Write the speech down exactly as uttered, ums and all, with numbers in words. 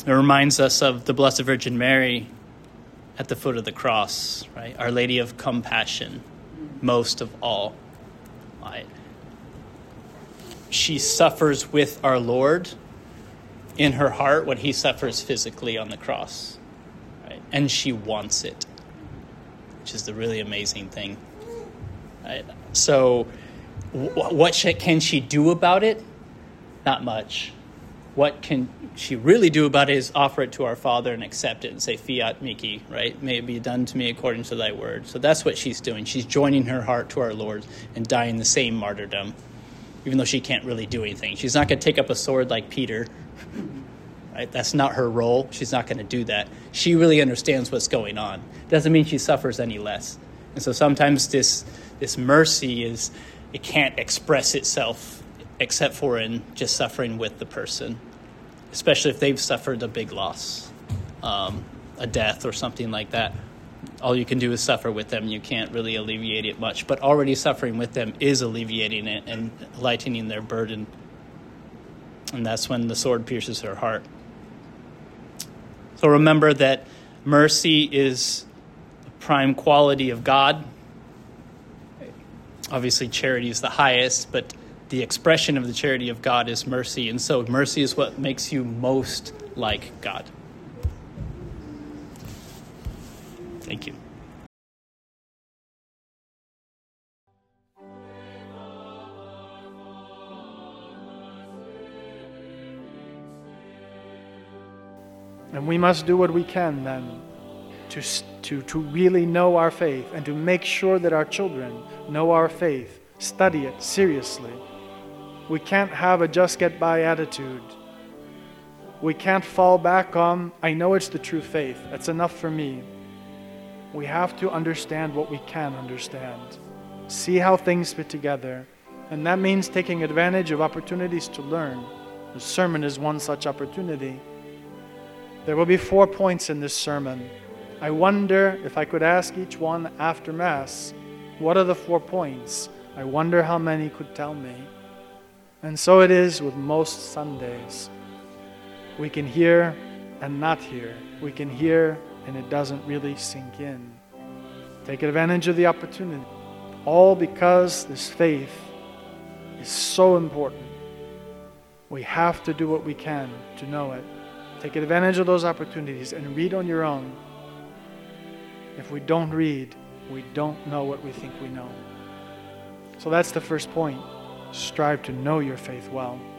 It reminds us of the Blessed Virgin Mary at the foot of the cross, right? Our Lady of Compassion, most of all. Right? She suffers with our Lord in her heart what he suffers physically on the cross. Right? And she wants it, which is the really amazing thing. Right? So w- what sh- can she do about it? Not much. What can she really do about it is offer it to our Father and accept it and say, fiat mihi, right? May it be done to me according to thy word. So that's what she's doing. She's joining her heart to our Lord and dying the same martyrdom, even though she can't really do anything. She's not going to take up a sword like Peter, right? That's not her role. She's not going to do that. She really understands what's going on. Doesn't mean she suffers any less. And so sometimes this this mercy is, it can't express itself except for in just suffering with the person, especially if they've suffered a big loss, um, a death or something like that. All you can do is suffer with them. You can't really alleviate it much, but already suffering with them is alleviating it and lightening their burden. And that's when the sword pierces her heart. So remember that mercy is the prime quality of God. Obviously, charity is the highest, but the expression of the charity of God is mercy. And so mercy is what makes you most like God. Thank you. And we must do what we can then to, to, to really know our faith and to make sure that our children know our faith, study it seriously. We can't have a just get by attitude. We can't fall back on, I know it's the true faith, that's enough for me. We have to understand what we can understand. See how things fit together. And that means taking advantage of opportunities to learn. The sermon is one such opportunity. There will be four points in this sermon. I wonder if I could ask each one after Mass, what are the four points? I wonder how many could tell me. And so it is with most Sundays. We can hear and not hear. We can hear and it doesn't really sink in. Take advantage of the opportunity. All because this faith is so important. We have to do what we can to know it. Take advantage of those opportunities and read on your own. If we don't read, we don't know what we think we know. So that's the first point. Strive to know your faith well.